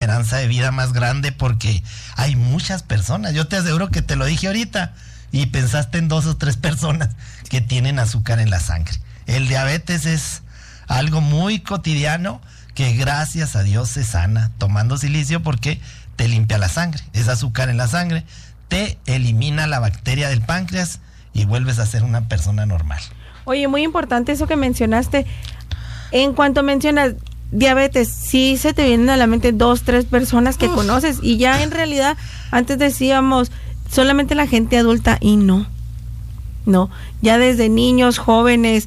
esperanza de vida más grande porque hay muchas personas. Yo te aseguro que te lo dije ahorita y pensaste en 2 o 3 personas que tienen azúcar en la sangre. El diabetes es algo muy cotidiano que gracias a Dios se sana tomando silicio porque te limpia la sangre. Es azúcar en la sangre, te elimina la bacteria del páncreas y vuelves a ser una persona normal. Oye, muy importante eso que mencionaste. En cuanto mencionas diabetes, sí se te vienen a la mente 2, 3 personas que conoces y ya en realidad antes decíamos solamente la gente adulta y no, ya desde niños, jóvenes,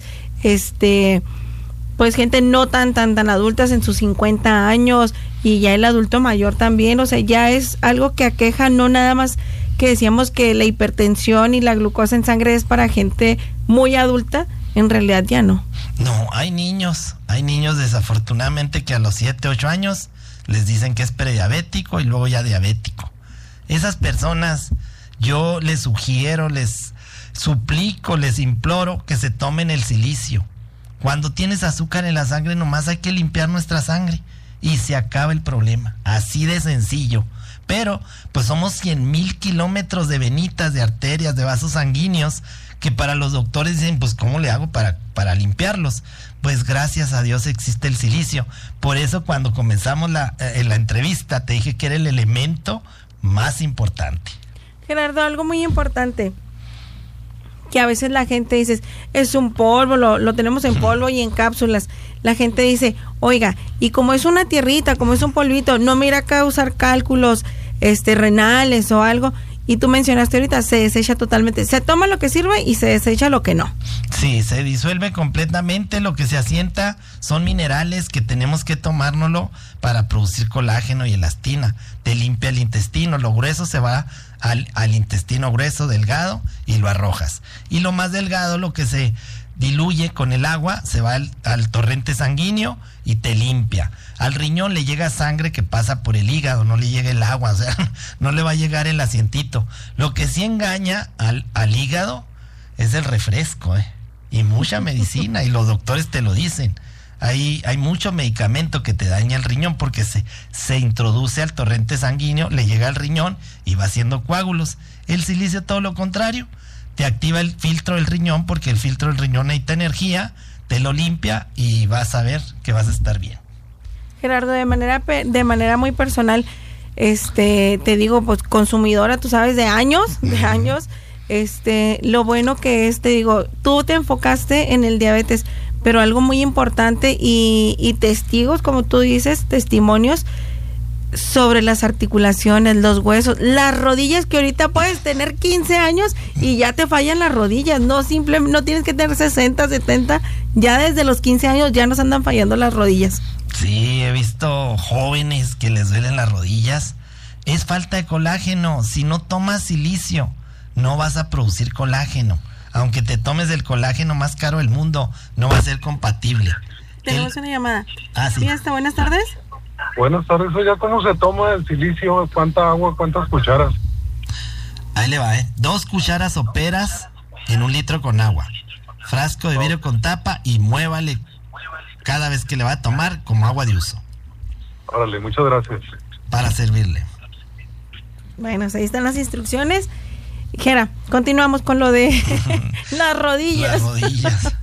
pues gente no tan adultas en sus 50 años y ya el adulto mayor también, o sea, ya es algo que aqueja, no nada más que decíamos que la hipertensión y la glucosa en sangre es para gente muy adulta, en realidad ya no. No, hay niños desafortunadamente que a los 7, 8 años les dicen que es prediabético y luego ya diabético. Esas personas yo les sugiero, les suplico, les imploro que se tomen el silicio. Cuando tienes azúcar en la sangre nomás hay que limpiar nuestra sangre y se acaba el problema, así de sencillo. Pero pues somos 100,000 kilómetros de venitas, de arterias, de vasos sanguíneos que para los doctores dicen, pues ¿cómo le hago para limpiarlos? Pues gracias a Dios existe el silicio. Por eso cuando comenzamos la entrevista te dije que era el elemento más importante. Gerardo, algo muy importante, que a veces la gente dice, es un polvo, lo tenemos en polvo y en cápsulas. La gente dice, oiga, y como es una tierrita, como es un polvito, no me irá a causar cálculos renales o algo. Y tú mencionaste ahorita, se desecha totalmente. Se toma lo que sirve y se desecha lo que no. Sí, se disuelve completamente. Lo que se asienta son minerales que tenemos que tomárnoslo para producir colágeno y elastina. Te limpia el intestino. Lo grueso se va al intestino grueso, delgado, y lo arrojas. Y lo más delgado, lo que se diluye con el agua, se va al torrente sanguíneo y te limpia. Al riñón le llega sangre que pasa por el hígado, no le llega el agua, o sea, no le va a llegar el asientito. Lo que sí engaña al hígado es el refresco, y mucha medicina, y los doctores te lo dicen. Hay mucho medicamento que te daña el riñón porque se introduce al torrente sanguíneo, le llega al riñón y va haciendo coágulos. El silicio todo lo contrario, te activa el filtro del riñón porque el filtro del riñón necesita energía, te lo limpia y vas a ver que vas a estar bien. Gerardo, de manera muy personal, te digo, pues consumidora, tú sabes, de años, lo bueno que es, te digo, tú te enfocaste en el diabetes, pero algo muy importante y testigos, como tú dices, testimonios sobre las articulaciones, los huesos, las rodillas, que ahorita puedes tener 15 años y ya te fallan las rodillas, no tienes que tener 60, 70, ya desde los 15 años ya nos andan fallando las rodillas. Sí, he visto jóvenes que les duelen las rodillas, es falta de colágeno. Si no tomas silicio, no vas a producir colágeno. Aunque te tomes el colágeno más caro del mundo, no va a ser compatible. Tenemos una llamada. Sí. Buenas tardes. Buenas tardes, oiga, ¿cómo se toma el silicio? ¿Cuánta agua, cuántas cucharas? Ahí le va, 2 cucharas soperas en 1 litro con agua. Frasco de vidrio con tapa y muévale cada vez que le va a tomar como agua de uso. Órale, muchas gracias. Para servirle. Bueno, ahí están las instrucciones. Gera, continuamos con lo de las rodillas. Las rodillas.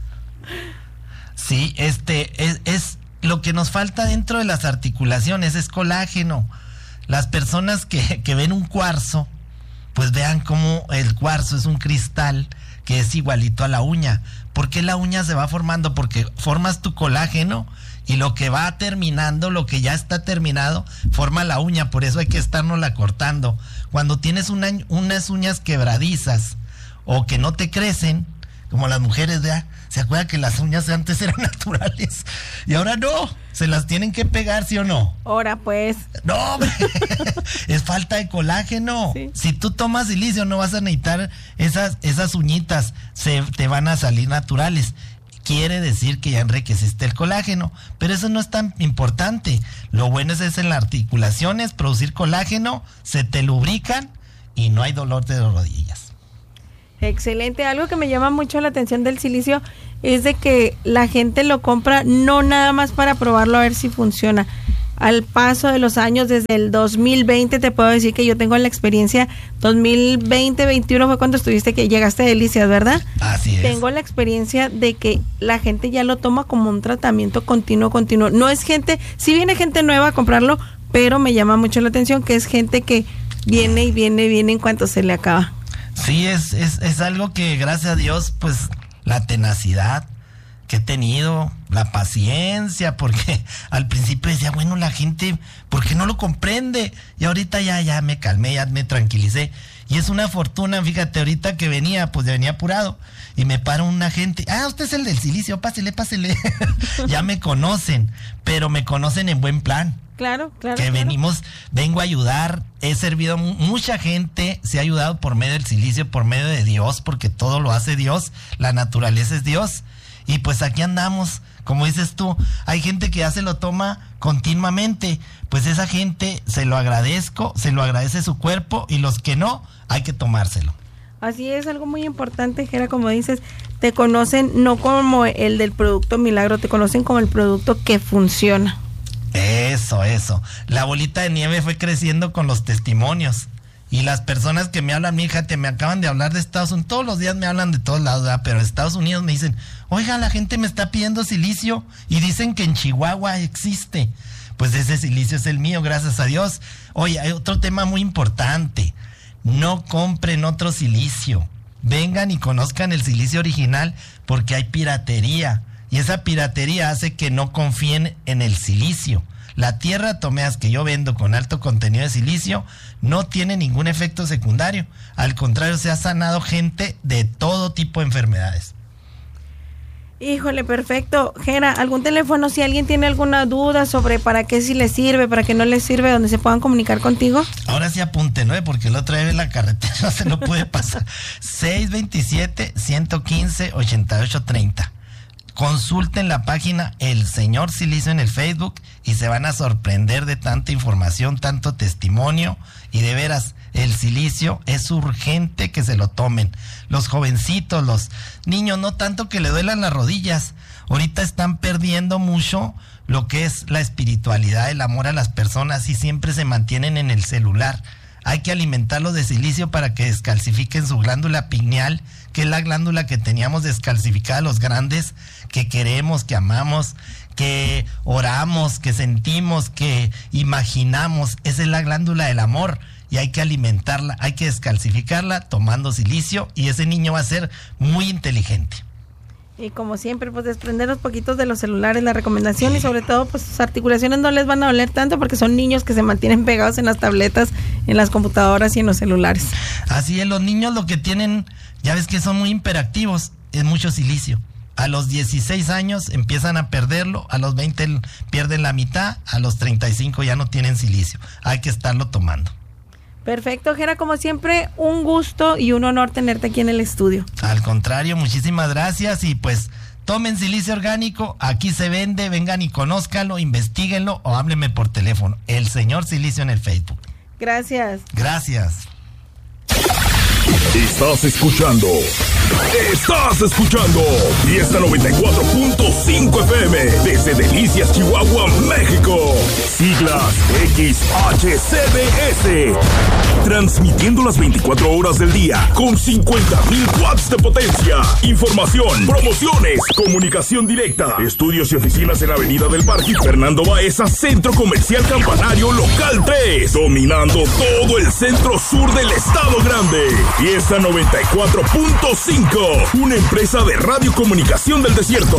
Sí, es lo que nos falta dentro de las articulaciones, es colágeno. Las personas que ven un cuarzo, pues vean cómo el cuarzo es un cristal que es igualito a la uña. ¿Por qué la uña se va formando? Porque formas tu colágeno y lo que va terminando, lo que ya está terminado, forma la uña. Por eso hay que estárnosla cortando. Cuando tienes unas uñas quebradizas o que no te crecen, como las mujeres, ¿verdad? ¿Se acuerda que las uñas antes eran naturales? Y ahora no, se las tienen que pegar, ¿sí o no? Ahora pues. No, hombre, es falta de colágeno. Sí. Si tú tomas silicio no vas a necesitar esas uñitas, te van a salir naturales. Quiere decir que ya enriqueciste el colágeno, pero eso no es tan importante. Lo bueno es en las articulaciones, producir colágeno, se te lubrican y no hay dolor de rodillas. Excelente. Algo que me llama mucho la atención del silicio es de que la gente lo compra no nada más para probarlo a ver si funciona. al paso de los años, desde el 2020, te puedo decir que yo tengo la experiencia, 2020-21 fue cuando llegaste a Delicias, ¿verdad? Así es. Tengo la experiencia de que la gente ya lo toma como un tratamiento continuo. No es gente, sí viene gente nueva a comprarlo, pero me llama mucho la atención que es gente que viene en cuanto se le acaba. Sí, es algo que gracias a Dios, pues la tenacidad que he tenido, la paciencia, porque al principio decía, bueno, la gente, ¿por qué no lo comprende? Y ahorita ya me calmé, ya me tranquilicé. Y es una fortuna, fíjate, ahorita que venía apurado, y me para una gente, usted es el del silicio, pásele. Ya me conocen, pero me conocen en buen plan. Claro. Que vengo a ayudar, he servido a mucha gente, se ha ayudado por medio del silicio, por medio de Dios, porque todo lo hace Dios, la naturaleza es Dios. Y pues aquí andamos, como dices tú, hay gente que ya se lo toma continuamente, pues esa gente se lo agradece su cuerpo, y los que no, hay que tomárselo. Así es, algo muy importante, Jera, como dices, te conocen no como el del producto milagro, te conocen como el producto que funciona. Eso. La bolita de nieve fue creciendo con los testimonios. Y las personas que me hablan, fíjate, me acaban de hablar de Estados Unidos, todos los días me hablan de todos lados, ¿verdad? Pero en Estados Unidos me dicen, oiga, la gente me está pidiendo silicio y dicen que en Chihuahua existe. Pues ese silicio es el mío, gracias a Dios. Oye, hay otro tema muy importante, no compren otro silicio, vengan y conozcan el silicio original, porque hay piratería, y esa piratería hace que no confíen en el silicio. La tierra tomeas que yo vendo con alto contenido de silicio no tiene ningún efecto secundario. Al contrario, se ha sanado gente de todo tipo de enfermedades. Híjole, perfecto. Jera, ¿algún teléfono si alguien tiene alguna duda sobre para qué sí le sirve, para qué no le sirve, donde se puedan comunicar contigo? Ahora sí apunte, ¿no? Porque el otro día en la carretera no se lo puede pasar. 627-115-8830. Consulten la página El Señor Silicio en el Facebook y se van a sorprender de tanta información, tanto testimonio, y de veras, el silicio es urgente que se lo tomen. Los jovencitos, los niños, no tanto que le duelan las rodillas, ahorita están perdiendo mucho lo que es la espiritualidad, el amor a las personas, y siempre se mantienen en el celular. Hay que alimentarlos de silicio para que descalcifiquen su glándula pineal, que es la glándula que teníamos descalcificada los grandes, que queremos, que amamos, que oramos, que sentimos, que imaginamos. Esa es la glándula del amor, y hay que alimentarla, hay que descalcificarla tomando silicio, y ese niño va a ser muy inteligente. Y como siempre, pues desprender los poquitos de los celulares, la recomendación, y sobre todo, pues sus articulaciones no les van a doler tanto, porque son niños que se mantienen pegados en las tabletas, en las computadoras y en los celulares. Así es, los niños lo que tienen, ya ves que son muy hiperactivos, es mucho silicio. A los 16 años empiezan a perderlo, a los 20 pierden la mitad, a los 35 ya no tienen silicio. Hay que estarlo tomando. Perfecto, Jera, como siempre, un gusto y un honor tenerte aquí en el estudio. Al contrario, muchísimas gracias, y pues tomen silicio orgánico, aquí se vende, vengan y conózcanlo, investíguenlo o háblenme por teléfono. El Señor Silicio en el Facebook. Gracias. Gracias. Estás escuchando Fiesta 94.5 FM desde Delicias, Chihuahua, México. Siglas XHCDS. Transmitiendo las 24 horas del día con 50,000 watts de potencia. Información, promociones, comunicación directa. Estudios y oficinas en Avenida del Parque Fernando Baeza, Centro Comercial Campanario Local 3. Dominando todo el centro sur del Estado Grande. Fiesta 94.5, una empresa de radiocomunicación del desierto.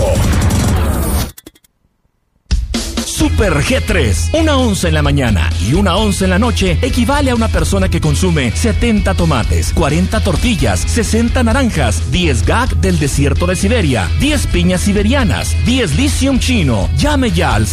Super G3, una onza en la mañana y una onza en la noche equivale a una persona que consume 70 tomates, 40 tortillas, 60 naranjas, 10 gag del desierto de Siberia, 10 piñas siberianas, 10 lithium chino. Llame ya al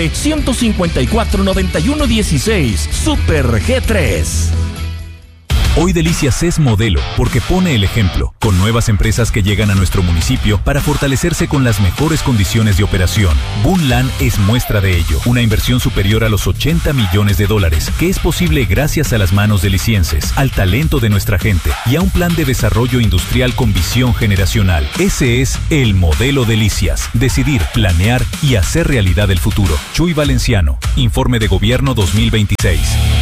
639-154-9116. Super G3. Hoy Delicias es modelo porque pone el ejemplo, con nuevas empresas que llegan a nuestro municipio para fortalecerse con las mejores condiciones de operación. Bunlan es muestra de ello, una inversión superior a los $80 millones, que es posible gracias a las manos delicienses, al talento de nuestra gente y a un plan de desarrollo industrial con visión generacional. Ese es el modelo Delicias. Decidir, planear y hacer realidad el futuro. Chuy Valenciano, Informe de Gobierno 2026.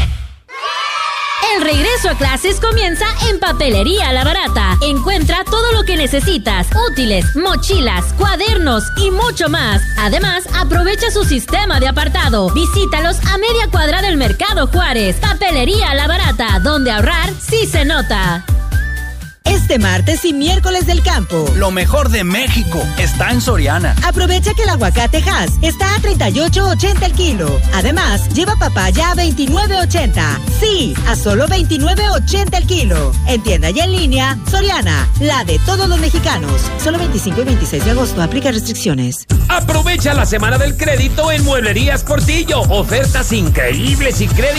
El regreso a clases comienza en Papelería La Barata. Encuentra todo lo que necesitas: útiles, mochilas, cuadernos y mucho más. Además, aprovecha su sistema de apartado. Visítalos a media cuadra del Mercado Juárez. Papelería La Barata, donde ahorrar sí se nota. Este martes y miércoles del campo. Lo mejor de México está en Soriana. Aprovecha que el aguacate Hass está a $38.80 el kilo. Además, lleva papaya a $29.80. Sí, a solo $29.80 el kilo. En tienda y en línea, Soriana, la de todos los mexicanos. Solo 25 y 26 de agosto. Aplica restricciones. Aprovecha la semana del crédito en Mueblerías Portillo. Ofertas increíbles y créditos